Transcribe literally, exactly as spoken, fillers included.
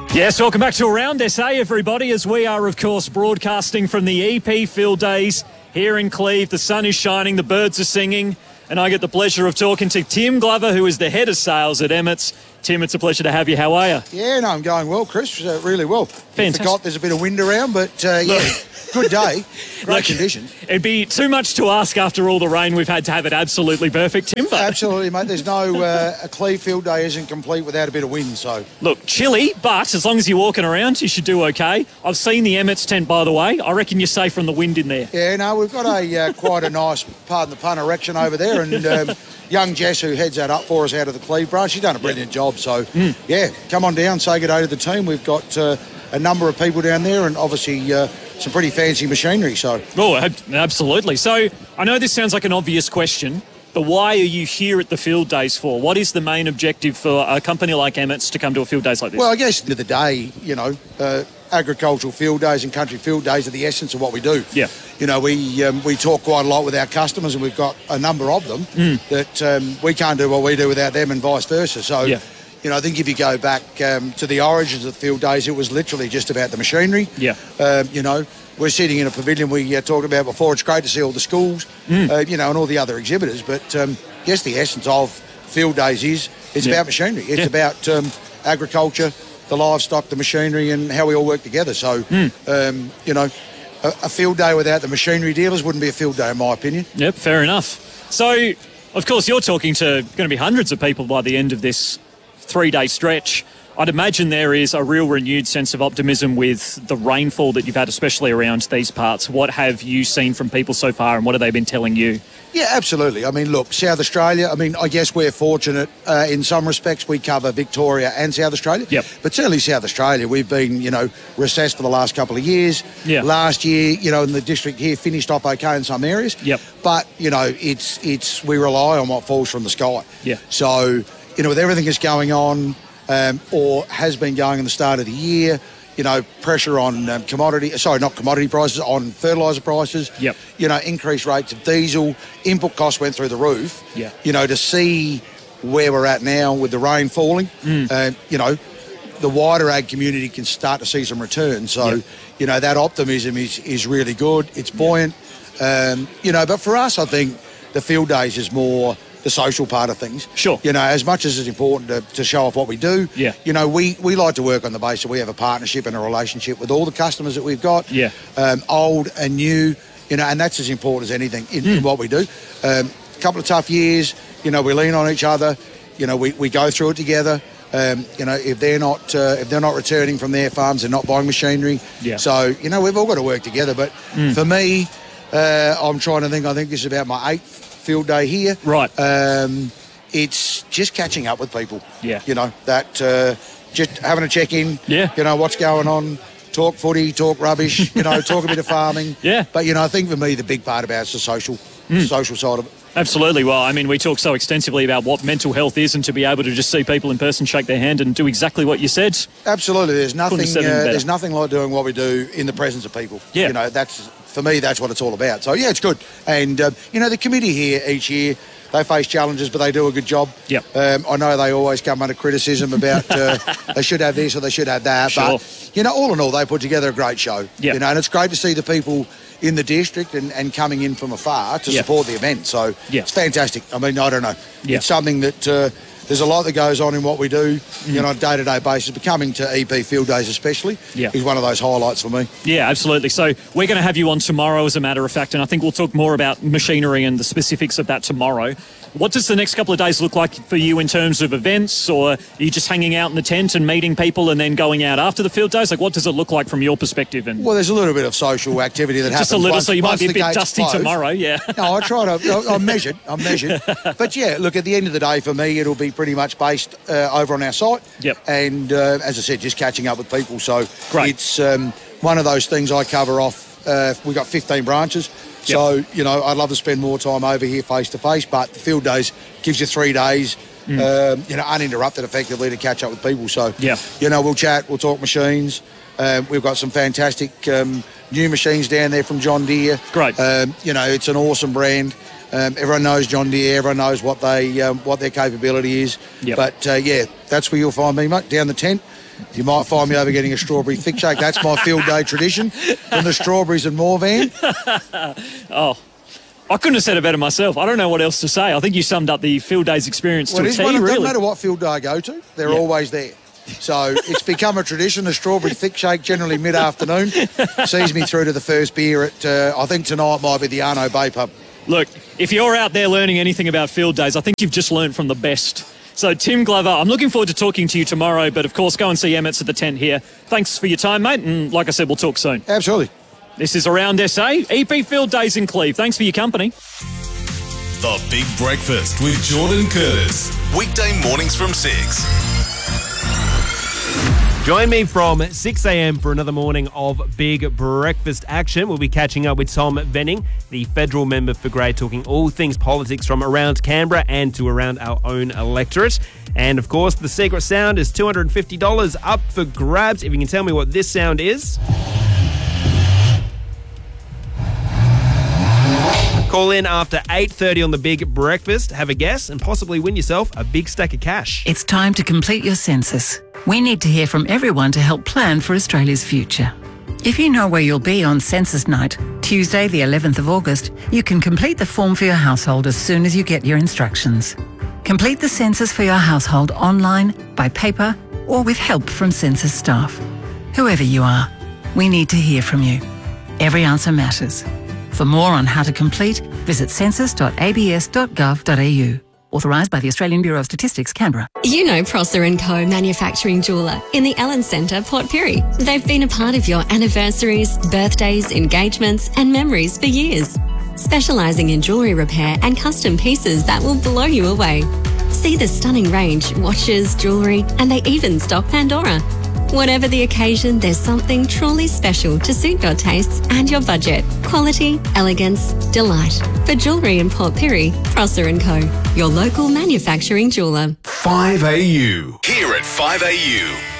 Yes, welcome back to Around S A, everybody, as we are, of course, broadcasting from the E P Field Days here in Cleve. The sun is shining, the birds are singing, and I get the pleasure of talking to Tim Glover, who is the head of sales at Emmett's. Tim, it's a pleasure to have you. How are you? Yeah, no, I'm going well, Chris. Uh, really well. Fantastic. I forgot there's a bit of wind around, but uh, yeah, good day. Great Look, condition. It'd be too much to ask after all the rain we've had to have it absolutely perfect, Tim. But Absolutely, mate. There's no, uh, a Cleve Field Day isn't complete without a bit of wind, so. look, chilly, but as long as you're walking around, you should do okay. I've seen the Emmett's tent, by the way. I reckon you're safe from the wind in there. Yeah, no, we've got a uh, quite a nice, pardon the pun, erection over there, and um, young Jess, who heads that up for us out of the Cleve branch, she's done a brilliant job. So, Mm. yeah, come on down, say good day to the team. We've got uh, a number of people down there, and obviously uh, some pretty fancy machinery. So, Oh, ab- absolutely. So I know this sounds like an obvious question, but why are you here at the field days for? What is the main objective for a company like Emmett's to come to a field days like this? well, I guess at the end of the day, you know, uh, agricultural field days and country field days are the essence of what we do. Yeah. You know, we um, we talk quite a lot with our customers, and we've got a number of them Mm. that um, we can't do what we do without them, and vice versa. So, Yeah. you know, I think if you go back um, to the origins of the field days, it was literally just about the machinery. Yeah. Um, you know, we're sitting in a pavilion we uh, talked about before. It's great to see all the schools, Mm. uh, you know, and all the other exhibitors. But um, yes, the essence of field days is it's Yeah. about machinery. It's Yeah. about um, agriculture, the livestock, the machinery, and how we all work together. So, Mm. um, you know, a, a field day without the machinery dealers wouldn't be a field day, in my opinion. Yep, fair enough. So, of course, you're talking to going to be hundreds of people by the end of this three-day stretch. I'd imagine there is a real renewed sense of optimism with the rainfall that you've had, especially around these parts. What have you seen from people so far, and what have they been telling you? Yeah, absolutely. I mean, look, South Australia, I mean, I guess we're fortunate uh, in some respects. We cover Victoria and South Australia. Yep. But certainly South Australia, we've been, you know, recessed for the last couple of years. Yeah. Last year, you know, in the district here, finished off okay in some areas. Yep. But, you know, it's, it's, we rely on what falls from the sky. Yeah. So, you know, with everything that's going on, um, or has been going in the start of the year, you know, pressure on um, commodity, sorry, not commodity prices, on fertiliser prices. Yep. You know, increased rates of diesel, input costs went through the roof. Yeah. You know, to see where we're at now with the rain falling, Mm. uh, you know, the wider ag community can start to see some returns. So, Yep. you know, that optimism is, is really good. It's buoyant. Um, you know, but for us, I think the field days is more the social part of things. Sure. You know, as much as it's important to, to show off what we do, Yeah. you know, we, we like to work on the basis that we have a partnership and a relationship with all the customers that we've got, Yeah. um, old and new, you know, and that's as important as anything in, Mm. in what we do. Um, a couple of tough years, you know, we lean on each other, you know, we, we go through it together. Um, you know, if they're not uh, if they're not returning from their farms, they're not buying machinery. Yeah. So, you know, we've all got to work together. But Mm. for me, uh, I'm trying to think, I think this is about my eighth field day here. Right. Um, it's just catching up with people. Yeah. You know, that uh, just having a check-in. Yeah. You know, what's going on, talk footy, talk rubbish, you know, talk a bit of farming. Yeah. But, you know, I think for me the big part about it's the social, Mm. social side of it. Absolutely. Well, I mean, we talk so extensively about what mental health is, and to be able to just see people in person, shake their hand and do exactly what you said. Absolutely. There's nothing. Couldn't have said it Uh, better. there's nothing like doing what we do in the presence of people. Yeah. You know, that's for me. That's what it's all about. So yeah, it's good. And um, you know, the committee here each year, they face challenges, but they do a good job. Yep. Um, I know they always come under criticism about uh, they should have this or they should have that. Sure. But you know, all in all, they put together a great show. Yep. You know, and it's great to see the people in the district and, and coming in from afar to Yep. support the event. So Yep. it's fantastic. I mean, I don't know. Yep. It's something that. Uh, There's a lot that goes on in what we do, Mm. you know, on a day-to-day basis. But coming to E P Field Days especially Yeah. is one of those highlights for me. Yeah, absolutely. So we're going to have you on tomorrow, as a matter of fact, and I think we'll talk more about machinery and the specifics of that tomorrow. What does the next couple of days look like for you in terms of events, or are you just hanging out in the tent and meeting people and then going out after the field days? Like, what does it look like from your perspective? And Well, there's a little bit of social activity that happens. just a little, once, so you might once be a the bit gates dusty close. tomorrow. Yeah. No, I try to. I'm measured. I'm measured. But yeah, look, at the end of the day, for me, it'll be pretty much based uh, over on our site. Yep. And uh, as I said, just catching up with people. So Great. it's um, one of those things I cover off. Uh, we've got fifteen branches. So, you know, I'd love to spend more time over here face to face, but the field days gives you three days, Mm. um, you know, uninterrupted effectively to catch up with people. So, Yeah. you know, we'll chat, we'll talk machines. Um, we've got some fantastic um, new machines down there from John Deere. Great. Um, you know, it's an awesome brand. Um, everyone knows John Deere. Everyone knows what they um, what their capability is. Yep. But uh, yeah, that's where you'll find me, mate. Down the tent, You might find me over getting a strawberry thick shake. That's my field day tradition. And the strawberries and more van. Oh, I couldn't have said it better myself. I don't know what else to say. I think you summed up the field day's experience well, to it a T, one, really. It doesn't matter what field day I go to. They're Yeah. always there. So it's become a tradition. The strawberry thick shake, generally mid-afternoon, sees me through to the first beer at, uh, I think tonight might be the Arno Bay pub. Look, if you're out there learning anything about field days, I think you've just learned from the best. So, Tim Glover, I'm looking forward to talking to you tomorrow, but of course, go and see Emmett's at the tent here. Thanks for your time, mate, and like I said, we'll talk soon. Absolutely. This is Around S A, E P Field Days in Cleve. Thanks for your company. The Big Breakfast with Jordan Curtis. Weekday mornings from six. Join me from six a.m. for another morning of Big Breakfast action. We'll be catching up with Tom Venning, the federal member for Grey, talking all things politics from around Canberra and to around our own electorate. And, of course, the secret sound is two hundred fifty dollars up for grabs. If you can tell me what this sound is. Call in after eight thirty on the Big Breakfast, have a guess, and possibly win yourself a big stack of cash. It's time to complete your census. We need to hear from everyone to help plan for Australia's future. If you know where you'll be on census night, Tuesday the eleventh of August, you can complete the form for your household as soon as you get your instructions. Complete the census for your household online, by paper, or with help from census staff. Whoever you are, we need to hear from you. Every answer matters. For more on how to complete, visit census dot a b s dot gov dot a u. Authorised by the Australian Bureau of Statistics, Canberra. You know Prosser and Co Manufacturing Jeweller in the Ellen Centre, Port Pirie. They've been a part of your anniversaries, birthdays, engagements and memories for years. Specialising in jewellery repair and custom pieces that will blow you away. See the stunning range, watches, jewellery, and they even stock Pandora. Whatever the occasion, there's something truly special to suit your tastes and your budget. Quality, elegance, delight. For jewellery in Port Pirie, Prosser and Co, your local manufacturing jeweller. five A U. Here at five A U.